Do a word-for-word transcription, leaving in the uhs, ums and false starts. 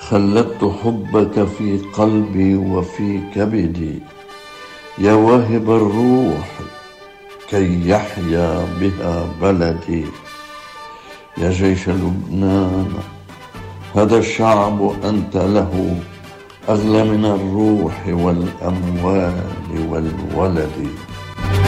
خلدت حبك في قلبي وفي كبدي، يا واهب الروح كي يحيا بها بلدي. يا جيش لبنان، هذا الشعب أنت له أغلى من الروح والأموال والولد.